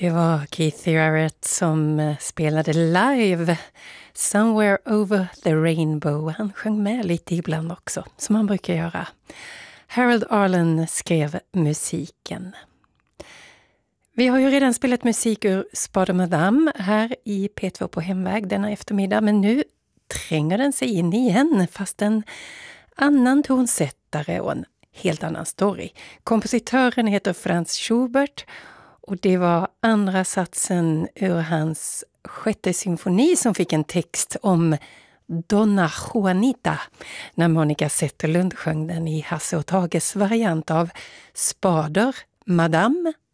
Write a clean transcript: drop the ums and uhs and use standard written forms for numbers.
Det var Keith Jarrett som spelade live Somewhere Over the Rainbow. Han sjöng med lite ibland också, som han brukar göra. Harold Arlen skrev musiken. Vi har ju redan spelat musik ur Spade Madame här i P2 på Hemväg denna eftermiddag, men nu tränger den sig in igen, fast en annan tonsättare och en helt annan story. Kompositören heter Franz Schubert och det var andra satsen ur hans 6:e symfoni som fick en text om Donna Juanita när Monica Zetterlund sjöng den i Hasse och Tages variant av Spader Madame